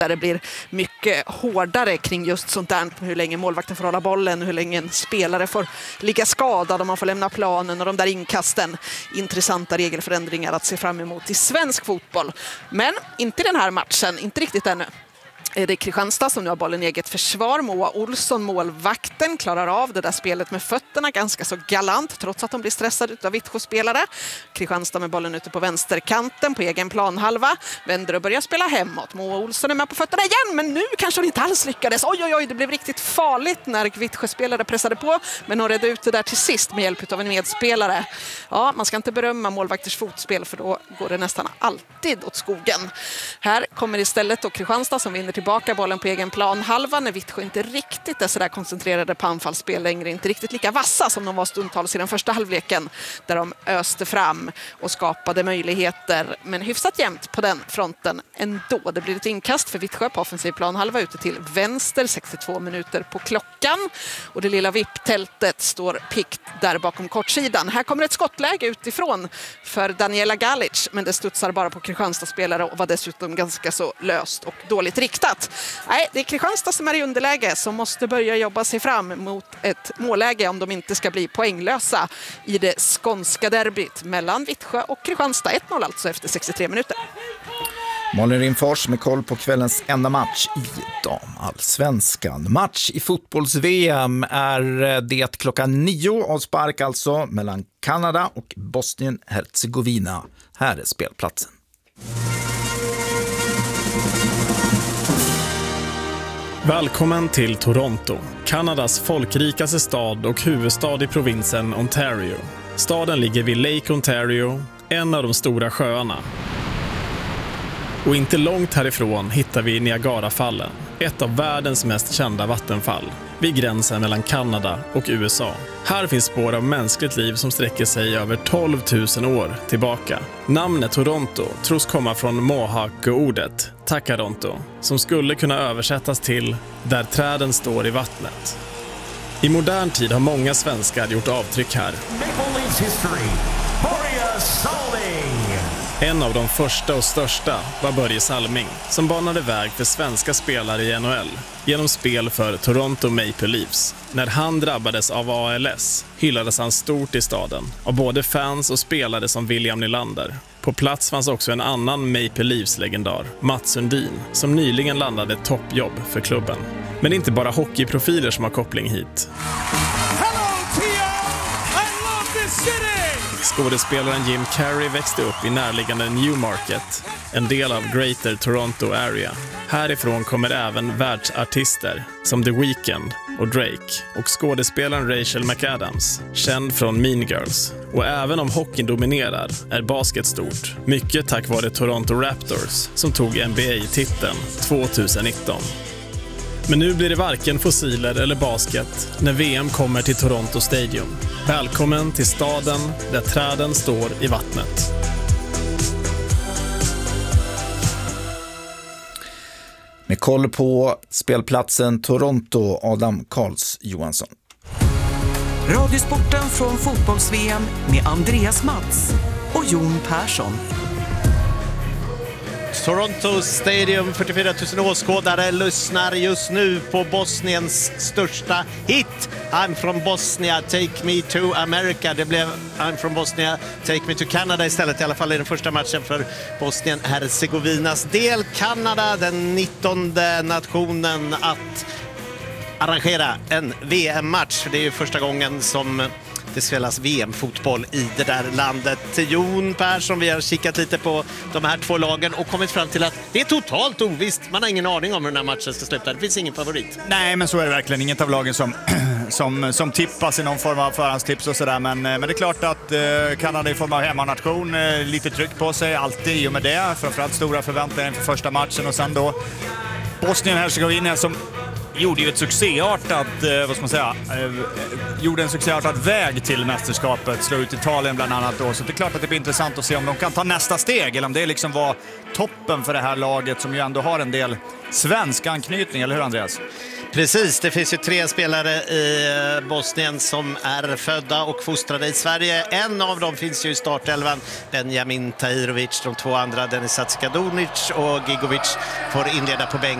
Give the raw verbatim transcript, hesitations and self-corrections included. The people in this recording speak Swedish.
där det blir mycket hårdare kring just sånt där, hur länge målvakten får hålla bollen, hur länge en spelare får ligga skadad om man får lämna planen och de där inkasten. Intressanta regelförändringar att se fram emot i svensk fotboll. Men inte i den här matchen, inte riktigt ännu. Det är Kristianstad som nu har bollen i eget försvar. Moa Olsson, målvakten, klarar av det där spelet med fötterna ganska så galant trots att de blir stressade av Vittsjö-spelare. Kristianstad med bollen ute på vänsterkanten på egen planhalva. Vänder och börjar spela hemåt. Moa Olsson är med på fötterna igen, men nu kanske hon inte alls lyckades. Oj, oj, oj, det blev riktigt farligt när Vittsjö-spelare pressade på. Men hon redde ut det där till sist med hjälp av en medspelare. Ja, man ska inte berömma målvakters fotspel för då går det nästan alltid åt skogen. Här kommer istället då Kristianstad som vinner tillbaka bollen på egen plan halva när Vittsjö inte riktigt är så där koncentrerade på anfallsspel längre, inte riktigt lika vassa som de var stundtals i den första halvleken där de öste fram och skapade möjligheter, men hyfsat jämnt på den fronten ändå. Det blir ett inkast för Vittsjö på offensiv plan halva ute till vänster, sextiotvå minuter på klockan och det lilla vipptältet står pikt där bakom kortsidan. Här kommer ett skottläge utifrån för Daniela Galic, men det studsar bara på Kristianstad-spelare och var dessutom ganska så löst och dåligt riktat. Nej, det är Kristianstad som är i underläge som måste börja jobba sig fram mot ett målläge om de inte ska bli poänglösa i det skånska derbyt mellan Vittsjö och Kristianstad. ett noll alltså efter sextiotre minuter. Malin Rimfors med koll på kvällens enda match i damallsvenskan. Match i fotbolls-V M är det klockan nio av spark alltså mellan Kanada och Bosnien-Hercegovina. Här är spelplatsen. Välkommen till Toronto, Kanadas folkrikaste stad och huvudstad i provinsen Ontario. Staden ligger vid Lake Ontario, en av de stora sjöarna. Och inte långt härifrån hittar vi Niagarafallen, ett av världens mest kända vattenfall, vid gränsen mellan Kanada och U S A. Här finns spår av mänskligt liv som sträcker sig över tolv tusen år tillbaka. Namnet Toronto tros komma från Mohawk-ordet Takaronto, som skulle kunna översättas till där träden står i vattnet. I modern tid har många svenskar gjort avtryck här. En av de första och största var Börje Salming, som banade väg för svenska spelare i N H L genom spel för Toronto Maple Leafs. När han drabbades av A L S hyllades han stort i staden av både fans och spelare som William Nylander. På plats fanns också en annan Maple Leafs-legendar, Mats Sundin, som nyligen landade ett toppjobb för klubben. Men det är inte bara hockeyprofiler som har koppling hit. Skådespelaren Jim Carrey växte upp i närliggande Newmarket, en del av Greater Toronto Area. Härifrån kommer även världsartister som The Weeknd och Drake och skådespelaren Rachel McAdams, känd från Mean Girls. Och även om hockeyn dominerar är basket stort, mycket tack vare Toronto Raptors som tog N B A-titeln tjugonitton. Men nu blir det varken fossiler eller basket när V M kommer till Toronto Stadium. Välkommen till staden där träden står i vattnet. Med koll på spelplatsen Toronto, Adam Karls Johansson. Radiosporten från fotbolls-V M med Andreas Mats och Jon Persson. Toronto Stadium, fyrtiofyra tusen åskådare lyssnar just nu på Bosniens största hit. I'm from Bosnia, take me to America. Det blev I'm from Bosnia, take me to Canada istället, i alla fall i den första matchen för Bosnien-Hercegovinas del. Kanada, den nittonde nationen att arrangera en V M-match. Det är ju första gången som det spelas V M-fotboll i det där landet. Jon Persson, vi har kikat lite på de här två lagen och kommit fram till att det är totalt ovisst. Man har ingen aning om hur den här matchen ska sluta. Det finns ingen favorit. Nej, men så är det verkligen. Inget av lagen som, som, som tippas i någon form av förhandstips och sådär. Men, men det är klart att eh, Kanada i form av hemmanation, eh, lite tryck på sig, alltid i och med det. Framförallt stora förväntningar inför första matchen och sen då Bosnien-Hercegovina som gjorde ju ett succéartat, eh, vad ska man säga, eh, gjorde en succéartad väg till mästerskapet, slå ut Italien bland annat då. Så det är klart att det blir intressant att se om de kan ta nästa steg eller om det liksom var toppen för det här laget som ju ändå har en del svensk anknytning, eller hur Andreas? Precis, det finns ju tre spelare i Bosnien som är födda och fostrade i Sverige. En av dem finns ju i startelvan, Benjamin Tahirovic. De två andra, Denis Satsikadunic och Gigovic, får inleda på bänken.